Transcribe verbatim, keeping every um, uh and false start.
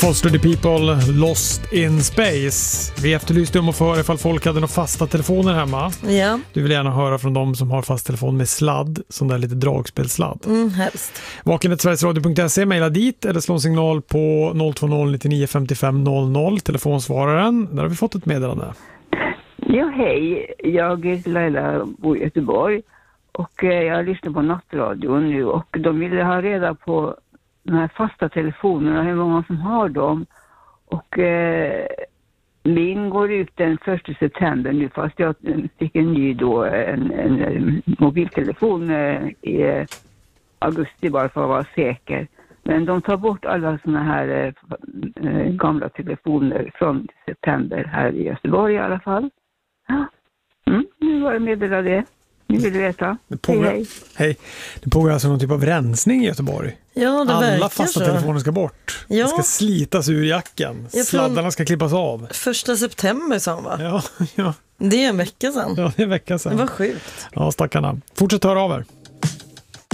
Foster the People, Lost in Space. Vi efterlyste om att få höra ifall folk hade några fasta telefoner hemma. Ja. Du vill gärna höra från dem som har fast telefon med sladd, sån där lite dragspelsladd. Mm, helst. Vakenet sverigesradio punkt se, mejla dit eller slå en signal på noll två noll nio nio fem fem noll noll, telefonsvararen. Där har vi fått ett meddelande. Ja, hej. Jag är Laila, bor i Göteborg och eh, jag lyssnar på nattradion nu och de ville ha reda på de här fasta telefonerna, hur många som har dem. Och eh, min går ut den första september nu, fast jag fick en ny då, en, en, en mobiltelefon eh, i augusti bara för att vara säker. Men de tar bort alla såna här eh, gamla telefoner från september här i Göteborg i alla fall. Ja. Mm, nu var jag meddelad det. Ni vill veta. Det pågår, hej, hej. hej. Det pågår alltså någon typ av rensning i Göteborg. Ja, det alla fasta så. telefoner ska bort. Ja. Det ska slitas ur jacken. Ja, sladdarna ska klippas av. Första september sa han, va? Ja, ja. Det är en vecka sedan. Ja, det är en vecka sedan. Det var sjukt. Ja, stackarna. Fortsätt höra av er.